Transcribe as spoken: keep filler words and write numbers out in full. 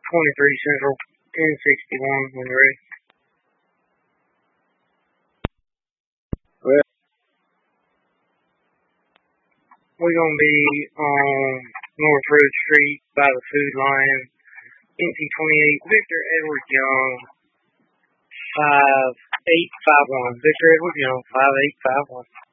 twenty-three Central, ten sixty-one when you're ready. Well, We're going to be on North Road Street by the Food Lion, N C twenty-eight, Victor Edward Young, five eight five one. Victor Edward Young, five eight five one.